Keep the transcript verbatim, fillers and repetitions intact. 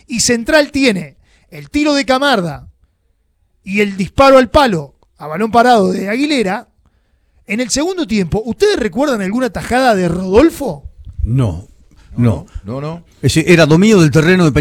y Central tiene el tiro de Camarda y el disparo al palo a balón parado de Aguilera, en el segundo tiempo, ¿ustedes recuerdan alguna tajada de Rodolfo? No, no. No, no. Ese era dominio del terreno de